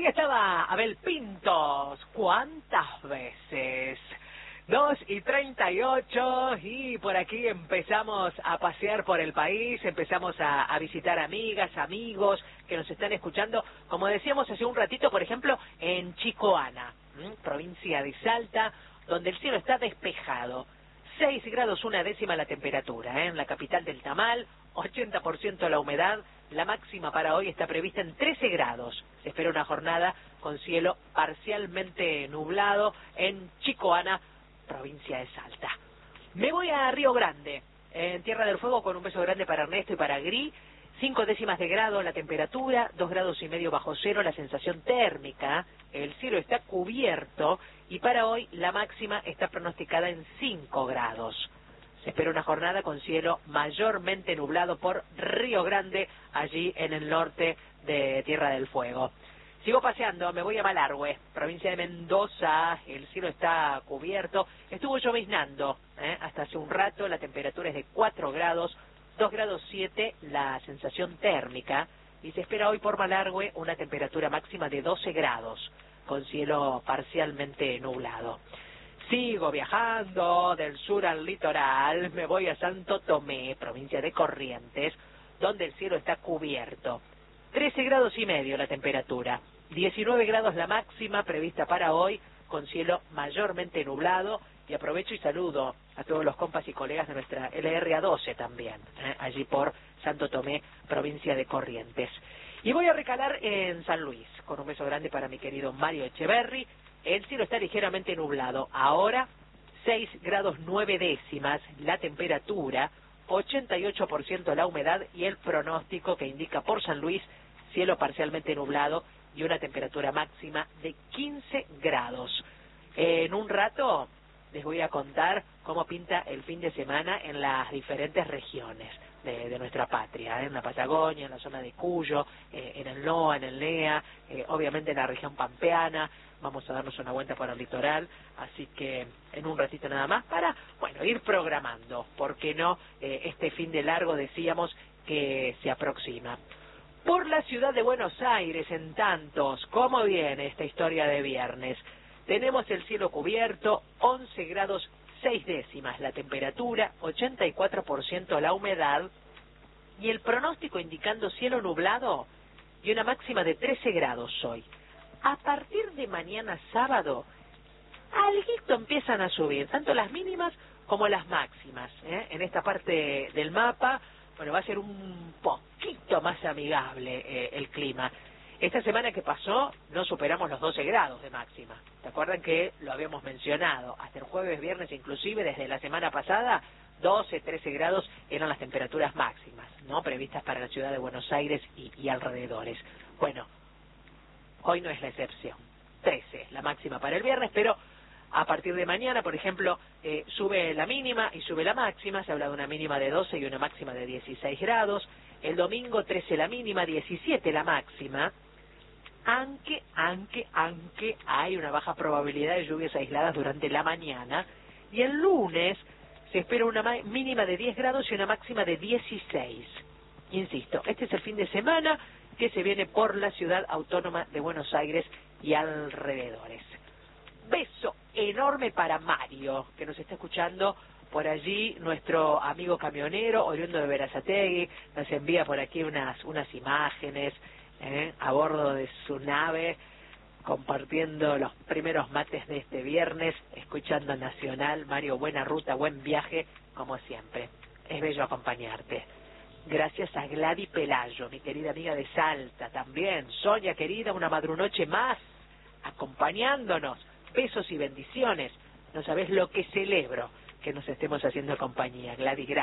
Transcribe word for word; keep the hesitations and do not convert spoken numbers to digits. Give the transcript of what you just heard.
Ahí estaba Abel Pintos. ¿Cuántas veces? Dos y treinta y ocho y por aquí empezamos a pasear por el país, empezamos a, a visitar amigas, amigos que nos están escuchando, como decíamos hace un ratito, por ejemplo, en Chicoana, ¿m? provincia de Salta, donde el cielo está despejado. seis grados una décima la temperatura, ¿eh? En la capital del tamal, ochenta por ciento la humedad, la máxima para hoy está prevista en trece grados. Se espera una jornada con cielo parcialmente nublado en Chicoana, provincia de Salta. Me voy a Río Grande, en Tierra del Fuego, con un beso grande para Ernesto y para Gris. Cinco décimas de grado la temperatura, dos grados y medio bajo cero la sensación térmica, el cielo está cubierto y para hoy la máxima está pronosticada en cinco grados. Se espera una jornada con cielo mayormente nublado por Río Grande, allí en el norte de Tierra del Fuego. Sigo paseando, me voy a Malargüe, provincia de Mendoza, el cielo está cubierto, estuvo lloviznando ¿eh? hasta hace un rato, la temperatura es de cuatro grados, dos grados siete la sensación térmica, y se espera hoy por Malargüe una temperatura máxima de doce grados, con cielo parcialmente nublado. Sigo viajando del sur al litoral, me voy a Santo Tomé, provincia de Corrientes, donde el cielo está cubierto. trece grados y medio la temperatura, diecinueve grados la máxima prevista para hoy, con cielo mayormente nublado, y aprovecho y saludo a todos los compas y colegas de nuestra L R A doce también, ¿eh? allí por Santo Tomé, provincia de Corrientes. Y voy a recalar en San Luis, con un beso grande para mi querido Mario Echeverri. El cielo está ligeramente nublado, ahora seis grados nueve décimas la temperatura, ochenta y ocho por ciento la humedad y el pronóstico que indica por San Luis cielo parcialmente nublado y una temperatura máxima de quince grados. En un rato les voy a contar cómo pinta el fin de semana en las diferentes regiones de, de nuestra patria, ¿eh? en la Patagonia, en la zona de Cuyo, eh, en el NOA, en el NEA, eh, obviamente en la región pampeana. Vamos a darnos una vuelta por el litoral, así que en un ratito nada más para, bueno, ir programando, ¿por qué no? Eh, este fin de largo decíamos que se aproxima. Por la ciudad de Buenos Aires, en tantos, ¿cómo viene esta historia de viernes? Tenemos el cielo cubierto, once grados seis décimas la temperatura, ochenta y cuatro por ciento la humedad, y el pronóstico indicando cielo nublado y una máxima de trece grados hoy. A partir de mañana sábado, alguito empiezan a subir, tanto las mínimas como las máximas, ¿eh? En esta parte del mapa, bueno, va a ser un poquito más amigable eh, el clima. Esta semana que pasó no superamos los doce grados de máxima. ¿Se acuerdan que lo habíamos mencionado? Hasta el jueves, viernes, inclusive desde la semana pasada, doce, trece grados eran las temperaturas máximas, ¿no? Previstas para la ciudad de Buenos Aires y, y alrededores. Bueno, hoy no es la excepción. trece la máxima para el viernes, pero a partir de mañana, por ejemplo, eh, sube la mínima y sube la máxima. Se habla de una mínima de doce y una máxima de dieciséis grados. El domingo trece la mínima, diecisiete la máxima. Aunque, aunque, aunque hay una baja probabilidad de lluvias aisladas durante la mañana. Y el lunes se espera una mínima de diez grados y una máxima de dieciséis. Insisto, este es el fin de semana que se viene por la ciudad autónoma de Buenos Aires y alrededores. Beso enorme para Mario, que nos está escuchando por allí, nuestro amigo camionero, oriundo de Berazategui, nos envía por aquí unas, unas imágenes ¿eh? a bordo de su nave, compartiendo los primeros mates de este viernes, escuchando Nacional. Mario, buena ruta, buen viaje, como siempre. Es bello acompañarte. Gracias a Gladys Pelayo, mi querida amiga de Salta, también. Sonia, querida, una madrunoche más, acompañándonos. Besos y bendiciones. No sabés lo que celebro que nos estemos haciendo compañía. Gladys, gracias.